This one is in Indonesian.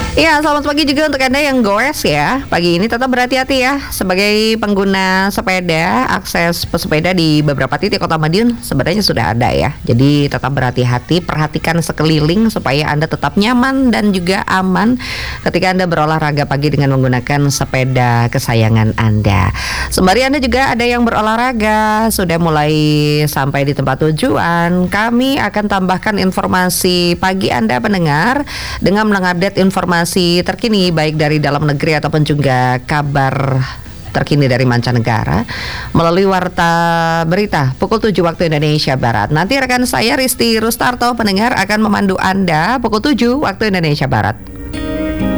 Iya, selamat pagi juga untuk Anda yang goes ya. Pagi ini tetap berhati-hati ya. Sebagai pengguna sepeda, akses pesepeda di beberapa titik Kota Madiun sebenarnya sudah ada ya. Jadi tetap berhati-hati, perhatikan sekeliling supaya Anda tetap nyaman dan juga aman ketika Anda berolahraga pagi dengan menggunakan sepeda kesayangan Anda. Sembari Anda juga ada yang berolahraga, sudah mulai sampai di tempat tujuan, kami akan tambahkan informasi pagi Anda pendengar dengan mengupdate informasi terkini baik dari dalam negeri ataupun juga kabar terkini dari mancanegara melalui warta berita pukul 7 waktu Indonesia Barat. Nanti rekan saya Risti Rustarto pendengar akan memandu Anda pukul 7 waktu Indonesia Barat.